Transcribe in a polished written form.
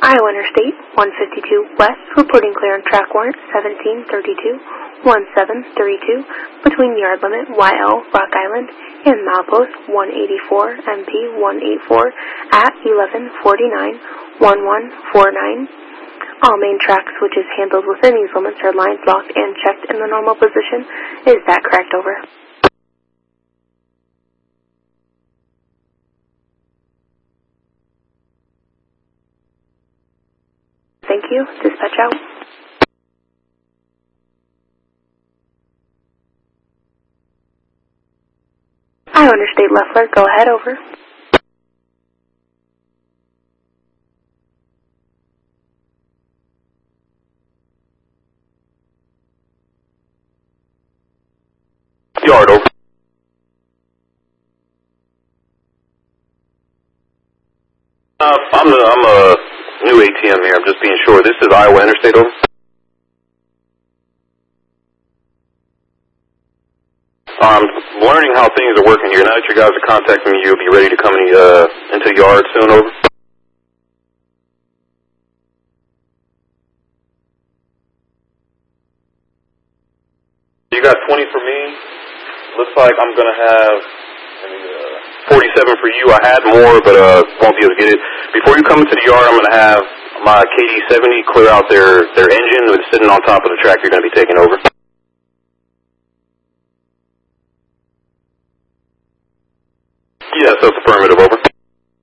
Iowa Interstate 152 West, reporting clear on track warrant 1732-1732 between yard limit YL Rock Island and milepost 184 MP 184 at 1149-1149. All main track switches handled within these limits are lines locked and checked in the normal position. Is that correct? Over. Thank you. Dispatch out. Iowa Interstate Leffler, go ahead. Over. Yard, over. I'm a new ATM here. I'm just being sure. This is Iowa Interstate, over. I'm learning how things are working here. Now that you guys are contacting me, you'll be ready to come into the yard soon, over. You got 20 for me. Looks like I'm going to have 47 for you. I had more, but won't be able to get it. Before you come into the yard, I'm going to have my KD-70 clear out their engine. It's sitting on top of the track you're going to be taking over.